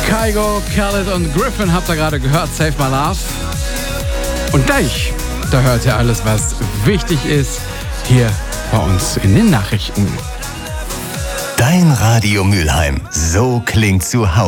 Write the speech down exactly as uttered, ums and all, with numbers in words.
Kygo, Khaled und Griffin habt ihr gerade gehört, Save My Love. Und gleich, da hört ihr alles, was wichtig ist, hier bei uns in den Nachrichten. Dein Radio Mülheim, so klingt zu Hause.